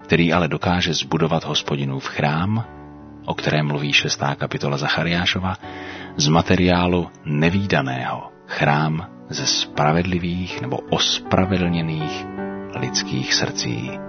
který ale dokáže zbudovat Hospodinův chrám, o kterém mluví 6. kapitola Zachariášova, z materiálu nevídaného, chrám ze spravedlivých nebo ospravedlněných lidských srdcí.